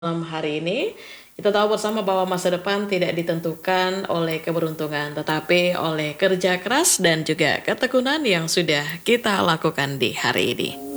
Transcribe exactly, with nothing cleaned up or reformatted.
Malam hari ini, kita tahu bersama bahwa masa depan tidak ditentukan oleh keberuntungan, tetapi oleh kerja keras dan juga ketekunan yang sudah kita lakukan di hari ini.